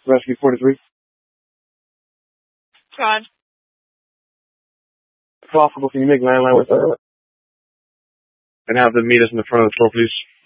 Rescue 43. God. If possible, can you make landline with her? And have them meet us in the front of the store, please?